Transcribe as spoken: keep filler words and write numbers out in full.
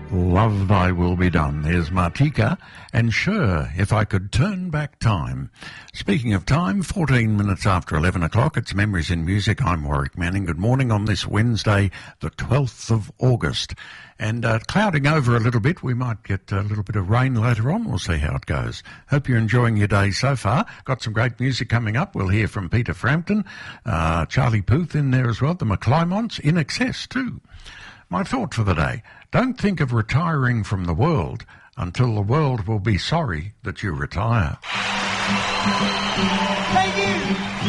Love Thy Will Be Done. There's Martika, and sure, if I could turn back time. Speaking of time, fourteen minutes after eleven o'clock, it's Memories in Music. I'm Warwick Manning. Good morning on this Wednesday, the twelfth of August. And uh, clouding over a little bit, we might get a little bit of rain later on. We'll see how it goes. Hope you're enjoying your day so far. Got some great music coming up. We'll hear from Peter Frampton, uh, Charlie Puth in there as well, the McClymonts, In Excess too. My thought for the day, don't think of retiring from the world until the world will be sorry that you retire. Thank you.